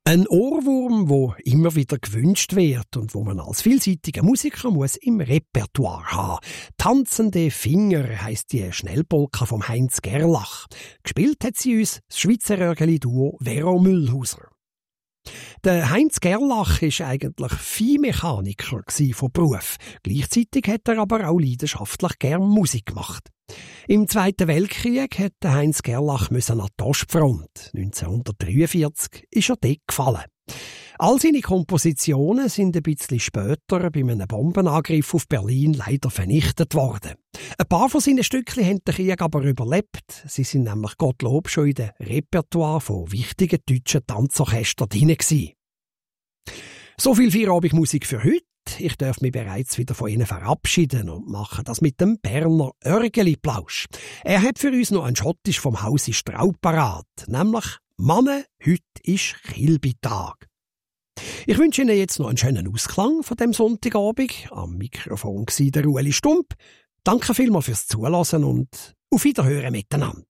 Ein Ohrwurm, wo immer wieder gewünscht wird und wo man als vielseitiger Musiker muss im Repertoire haben. «Tanzende Finger» heisst die Schnellpolka vom Heinz Gerlach. Gespielt hat sie uns das Schweizer Örgeli-Duo Vero Mühlhauser. Der Heinz Gerlach war eigentlich Viehmechaniker von Beruf. Gleichzeitig hat er aber auch leidenschaftlich gern Musik gemacht. Im Zweiten Weltkrieg hat Heinz Gerlach an die Ostfront. 1943 ist er dort gefallen. All seine Kompositionen sind ein bisschen später bei einem Bombenangriff auf Berlin leider vernichtet worden. Ein paar von seinen Stückchen haben den Krieg aber überlebt. Sie sind nämlich Gottlob schon in dem Repertoire von wichtigen deutschen Tanzorchestern drin gewesen. So viel Feierabendmusik für heute. Ich darf mich bereits wieder von Ihnen verabschieden und mache das mit dem Berner Örgeli-Plausch. Er hat für uns noch einen Schottisch vom Hause Straub parat, nämlich «Manne, heute ist Kilbitag». Ich wünsche Ihnen jetzt noch einen schönen Ausklang von dem Sonntagabend. Am Mikrofon war der Ueli Stump. Danke vielmals fürs Zuhören und auf Wiederhören miteinander.